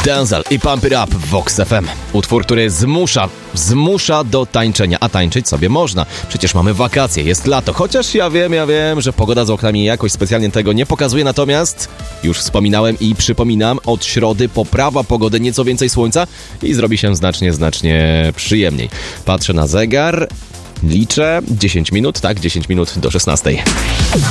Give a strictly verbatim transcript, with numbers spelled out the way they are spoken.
Denzel i Pump It Up w Vox F M. Utwór, który zmusza, zmusza do tańczenia, a tańczyć sobie można. Przecież mamy wakacje, jest lato, chociaż ja wiem, ja wiem, że pogoda za oknami jakoś specjalnie tego nie pokazuje, natomiast już wspominałem i przypominam, od środy poprawa pogody, nieco więcej słońca i zrobi się znacznie, znacznie przyjemniej. Patrzę na zegar, liczę, dziesięć minut, tak, dziesięć minut do szesnastej.